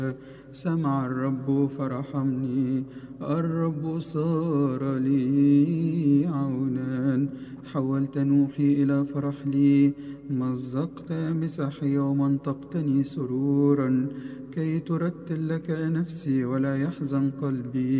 سمع الرب فرحمني، الرب صار لي عونا. حولت نوحي إلى فرح لي، مزقت مسحي ومنطقتني سرورا، كي ترتل لك نفسي ولا يحزن قلبي.